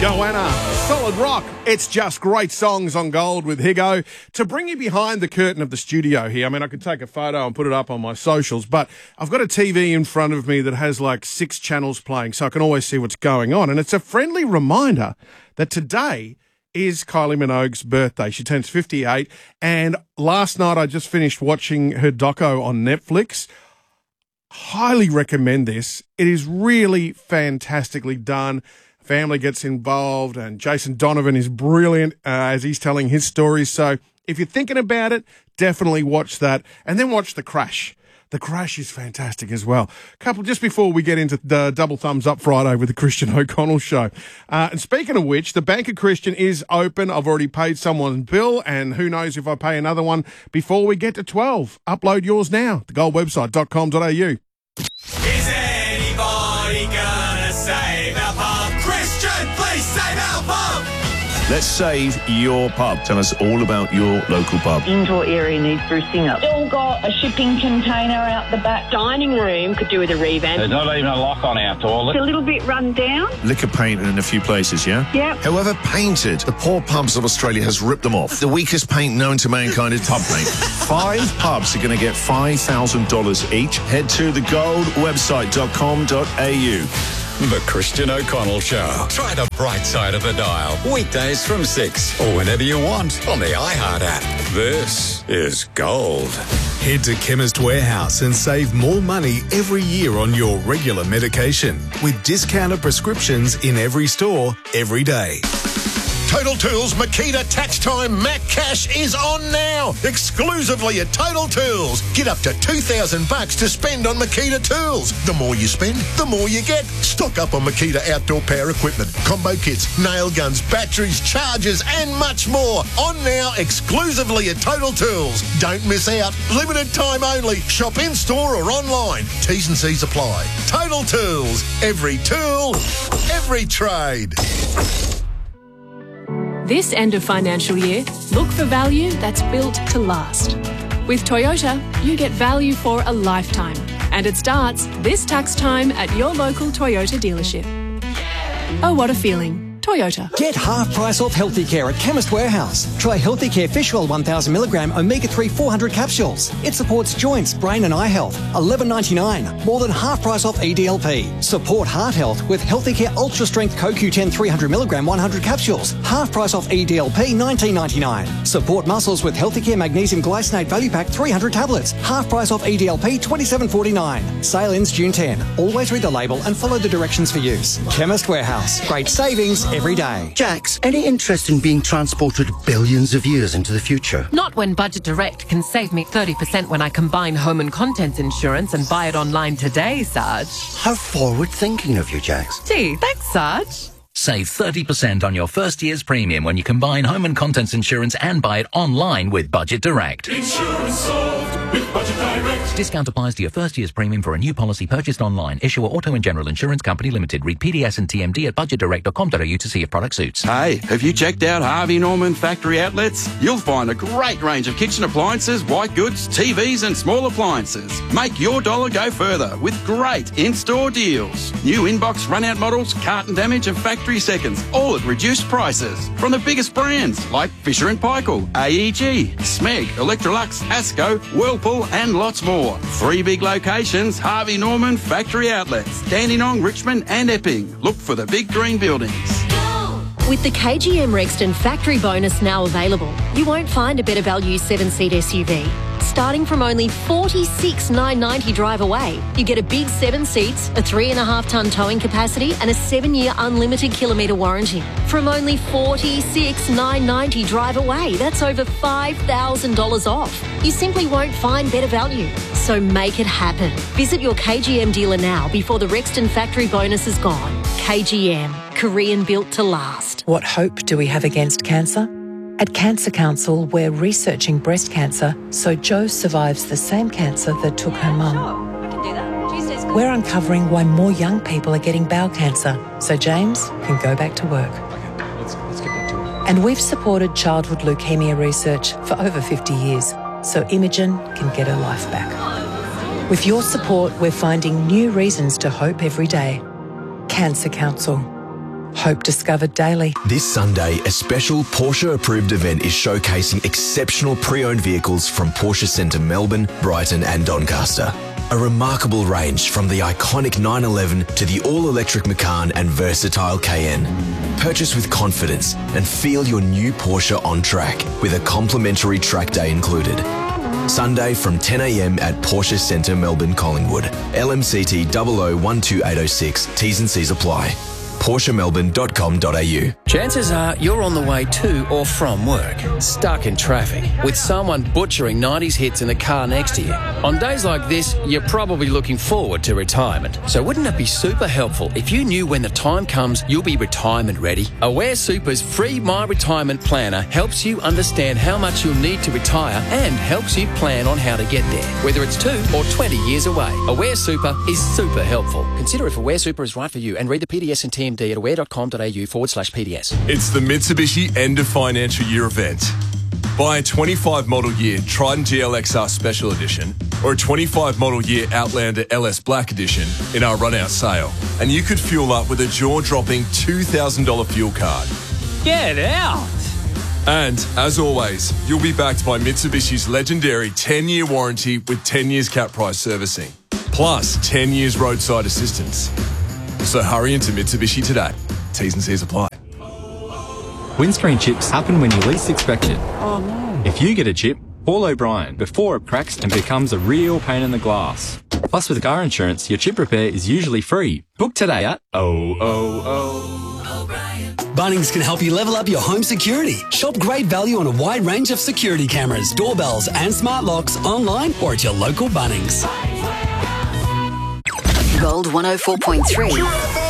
Joanna, Solid Rock. It's just great songs on Gold with Higo. To bring you behind the curtain of the studio here, I mean, I could take a photo and put it up on my socials, but I've got a TV in front of me that has like 6 channels playing, so I can always see what's going on. And it's a friendly reminder that today is Kylie Minogue's birthday. She turns 58, and last night I just finished watching her doco on Netflix. Highly recommend this. It is really fantastically done. Family gets involved, and Jason Donovan is brilliant as he's telling his stories. So if you're thinking about it, definitely watch that. And then watch The Crash. The Crash is fantastic as well. Just before we get into the Double Thumbs Up Friday with the Christian O'Connell Show. And speaking of which, the Bank of Christian is open. I've already paid someone's bill, and who knows if I pay another one before we get to 12. Upload yours now, thegoldwebsite.com.au. Is anybody gonna save our pub? Christian, please save our pub! Let's save your pub. Tell us all about your local pub. Indoor area needs sprucing up. Still got a shipping container out the back. Dining room could do with a revamp. There's not even a lock on our toilet. It's a little bit run down. Liquor painted in a few places, yeah? Yep. However painted, the poor pubs of Australia has ripped them off. The weakest paint known to mankind is pub paint. 5 pubs are going to get $5,000 each. Head to thegoldwebsite.com.au. The Christian O'Connell Show. Try the bright side of the dial. Weekdays from 6 or whenever you want on the iHeart app. This is Gold. Head to Chemist Warehouse and save more money every year on your regular medication with discounted prescriptions in every store, every day. Total Tools Makita Tax Time Mac Cash is on now, exclusively at Total Tools. Get up to $2,000 to spend on Makita tools. The more you spend, the more you get. Stock up on Makita outdoor power equipment, combo kits, nail guns, batteries, chargers, and much more. On now, exclusively at Total Tools. Don't miss out. Limited time only. Shop in store or online. T's and C's apply. Total Tools. Every tool, every trade. This end of financial year, look for value that's built to last. With Toyota, you get value for a lifetime. And it starts this tax time at your local Toyota dealership. Oh, what a feeling. Toyota. Get half price off Healthy Care at Chemist Warehouse. Try Healthy Care Fish Oil 1000mg Omega-3 400 capsules. It supports joints, brain and eye health. $11.99. More than half price off EDLP. Support heart health with Healthy Care Ultra Strength CoQ10 300mg 100 capsules. Half price off EDLP $19.99. Support muscles with Healthy Care Magnesium Glycinate Value Pack 300 tablets. Half price off EDLP $27.49. Sale ends June 10. Always read the label and follow the directions for use. Chemist Warehouse. Great savings every day. Jax, any interest in being transported billions of years into the future? Not when Budget Direct can save me 30% when I combine home and contents insurance and buy it online today, Sarge. How forward-thinking of you, Jax. Gee, thanks, Sarge. Save 30% on your first year's premium when you combine home and contents insurance and buy it online with Budget Direct. Insurance solved with Budget Direct. Discount applies to your first year's premium for a new policy purchased online. Issuer Auto and General Insurance Company Limited. Read PDS and TMD at budgetdirect.com.au to see if product suits. Hey, have you checked out Harvey Norman Factory Outlets? You'll find a great range of kitchen appliances, white goods, TVs and small appliances. Make your dollar go further with great in-store deals. New inbox run-out models, carton damage and factory seconds, all at reduced prices. From the biggest brands like Fisher & Paykel, AEG, Smeg, Electrolux, Asco, Whirlpool and lots more. 3 big locations, Harvey Norman Factory Outlets, Dandenong, Richmond and Epping. Look for the big green buildings. With the KGM Rexton factory bonus now available, you won't find a better value 7-seat SUV. Starting from only $46,990 drive away, you get a big 7 seats, a 3.5-tonne towing capacity and a 7-year unlimited kilometre warranty. From only $46,990 drive away, that's over $5,000 off. You simply won't find better value. So make it happen. Visit your KGM dealer now before the Rexton factory bonus is gone. KGM, Korean built to last. What hope do we have against cancer? At Cancer Council, we're researching breast cancer so Jo survives the same cancer that took her mum. Sure, we can do that. Tuesday's good. We're uncovering why more young people are getting bowel cancer so James can go back to work. Okay, let's get back to it. And we've supported childhood leukemia research for over 50 years so Imogen can get her life back. With your support, we're finding new reasons to hope every day. Cancer Council. Hope discovered daily. This Sunday, a special Porsche-approved event is showcasing exceptional pre-owned vehicles from Porsche Centre Melbourne, Brighton and Doncaster. A remarkable range from the iconic 911 to the all-electric Macan and versatile Cayenne. Purchase with confidence and feel your new Porsche on track with a complimentary track day included. Sunday from 10 a.m. at Porsche Centre Melbourne Collingwood. LMCT 0012806. T's and C's apply. PorscheMelbourne.com.au. Chances are you're on the way to or from work, stuck in traffic, with someone butchering 90s hits in the car next to you. On days like this, you're probably looking forward to retirement. So wouldn't it be super helpful if you knew when the time comes you'll be retirement ready? Aware Super's free My Retirement Planner helps you understand how much you'll need to retire and helps you plan on how to get there, whether it's 2 or 20 years away. Aware Super is super helpful. Consider if Aware Super is right for you and read the PDS and TMD at aware.com.au/PDS. It's the Mitsubishi End of Financial Year event. Buy a 25 model year Triton GLXR Special Edition or a 25 model year Outlander LS Black Edition in our run-out sale, and you could fuel up with a jaw-dropping $2,000 fuel card. Get out! And, as always, you'll be backed by Mitsubishi's legendary 10-year warranty with 10 years cap price servicing, plus 10 years roadside assistance. So hurry into Mitsubishi today. T's and C's apply. Windscreen chips happen when you least expect it. Oh no. If you get a chip, call O'Brien before it cracks and becomes a real pain in the glass. Plus, with car insurance, your chip repair is usually free. Book today at Bunnings can help you level up your home security. Shop great value on a wide range of security cameras, doorbells and smart locks online or at your local Bunnings. Gold 104.3.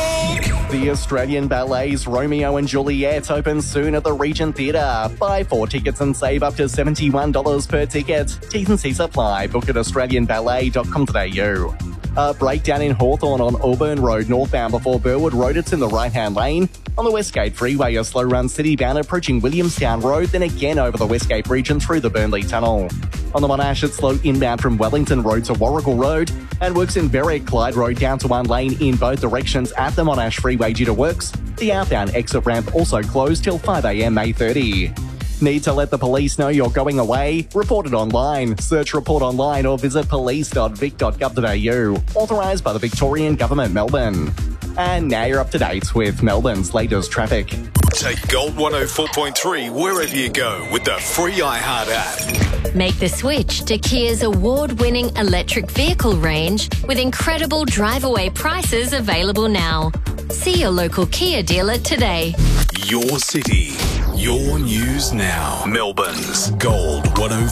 The Australian Ballet's Romeo and Juliet opens soon at the Regent Theatre. Buy 4 tickets and save up to $71 per ticket. T's and C's apply. Book at australianballet.com.au. A breakdown in Hawthorn on Auburn Road northbound before Burwood Road. It's in the right-hand lane. On the Westgate Freeway, a slow run citybound approaching Williamstown Road, then again over the Westgate Bridge and through the Burnley Tunnel. On the Monash, it's slow inbound from Wellington Road to Warrigal Road, and works in Berwick Clyde Road down to one lane in both directions at the Monash Freeway due to works. The outbound exit ramp also closed till 5 a.m. May 30. Need to let the police know you're going away? Report it online. Search Report Online or visit police.vic.gov.au. Authorised by the Victorian Government, Melbourne. And now you're up to date with Melbourne's latest traffic. Take Gold 104.3 wherever you go with the free iHeart app. Make the switch to Kia's award-winning electric vehicle range with incredible drive-away prices available now. See your local Kia dealer today. Your city, your news now. Melbourne's Gold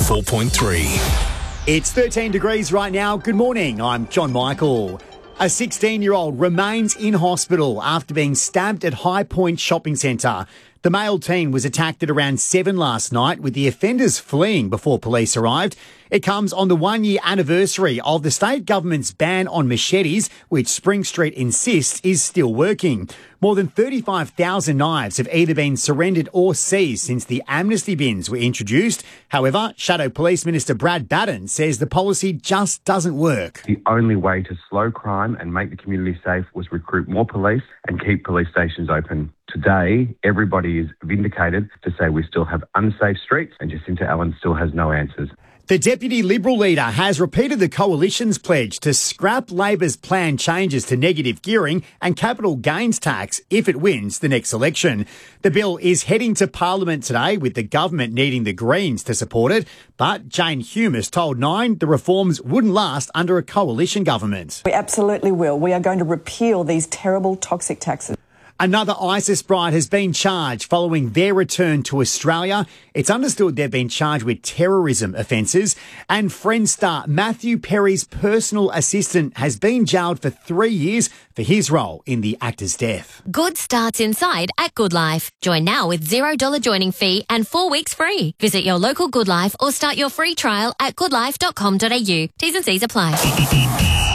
104.3. It's 13 degrees right now. Good morning. I'm John Michael. A 16-year-old remains in hospital after being stabbed at High Point Shopping Centre. The male teen was attacked at around 7 last night, with the offenders fleeing before police arrived. It comes on the 1-year anniversary of the state government's ban on machetes, which Spring Street insists is still working. More than 35,000 knives have either been surrendered or seized since the amnesty bins were introduced. However, Shadow Police Minister Brad Batten says the policy just doesn't work. The only way to slow crime and make the community safe was recruit more police and keep police stations open. Today, everybody is vindicated to say we still have unsafe streets, and Jacinta Allen still has no answers. The Deputy Liberal leader has repeated the Coalition's pledge to scrap Labor's planned changes to negative gearing and capital gains tax if it wins the next election. The bill is heading to Parliament today, with the government needing the Greens to support it. But Jane Hume has told Nine the reforms wouldn't last under a coalition government. We absolutely will. We are going to repeal these terrible toxic taxes. Another ISIS bride has been charged following their return to Australia. It's understood they've been charged with terrorism offences. And Friends star Matthew Perry's personal assistant has been jailed for 3 years for his role in the actor's death. Good starts inside at Good Life. Join now with $0 joining fee and 4 weeks free. Visit your local Good Life or start your free trial at goodlife.com.au. T's and C's apply.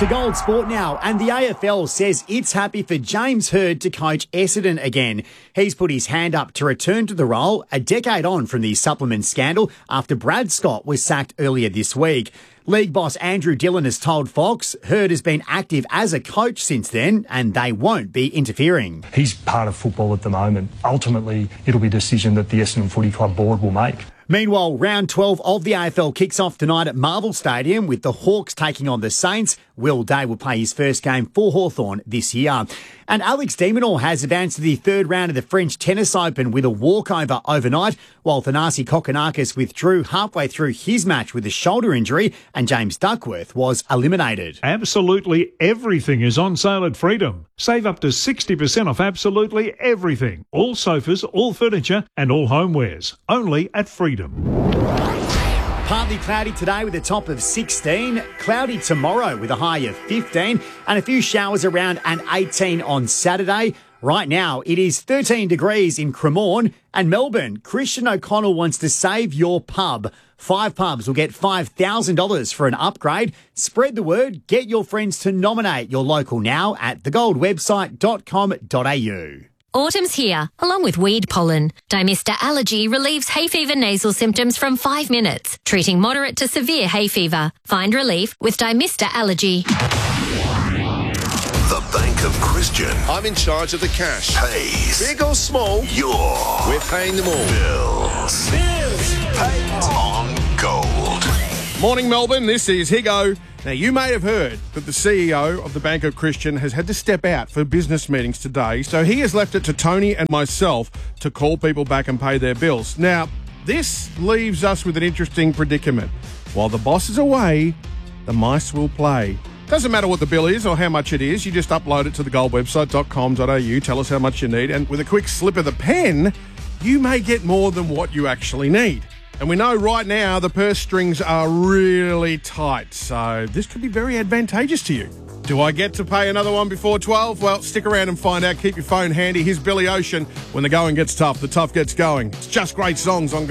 To Gold Sport now, and the AFL says it's happy for James Hird to coach Essendon again. He's put his hand up to return to the role a decade on from the supplement scandal after Brad Scott was sacked earlier this week. League boss Andrew Dillon has told Fox Hird has been active as a coach since then and they won't be interfering. He's part of football at the moment. Ultimately, it'll be a decision that the Essendon Footy Club board will make. Meanwhile, round 12 of the AFL kicks off tonight at Marvel Stadium with the Hawks taking on the Saints. Will Day will play his first game for Hawthorn this year. And Alex de Minaur has advanced to the third round of the French Tennis Open with a walkover overnight, while Thanasi Kokkinakis withdrew halfway through his match with a shoulder injury and James Duckworth was eliminated. Absolutely everything is on sale at Freedom. Save up to 60% off absolutely everything. All sofas, all furniture and all homewares. Only at Freedom. Partly cloudy today with a top of 16, cloudy tomorrow with a high of 15 and a few showers around and 18 on Saturday. Right now it is 13 degrees in Cremorne and Melbourne. Christian O'Connell wants to save your pub. 5 pubs will get $5,000 for an upgrade. Spread the word, get your friends to nominate your local now at thegoldwebsite.com.au. Autumn's here, along with weed pollen. Dymista Allergy relieves hay fever nasal symptoms from 5 minutes, treating moderate to severe hay fever. Find relief with Dymista Allergy. The Bank of Christian. I'm in charge of the cash. Pays. Big or small, we're paying them all. Bills. Paid on gold. Morning, Melbourne. This is Higo. Now, you may have heard that the CEO of the Bank of Christian has had to step out for business meetings today, so he has left it to Tony and myself to call people back and pay their bills. Now, this leaves us with an interesting predicament. While the boss is away, the mice will play. Doesn't matter what the bill is or how much it is, you just upload it to thegoldwebsite.com.au, tell us how much you need, and with a quick slip of the pen, you may get more than what you actually need. And we know right now the purse strings are really tight, so this could be very advantageous to you. Do I get to pay another one before 12? Well, stick around and find out. Keep your phone handy. Here's Billy Ocean. When the going gets tough, the tough gets going. It's just great songs on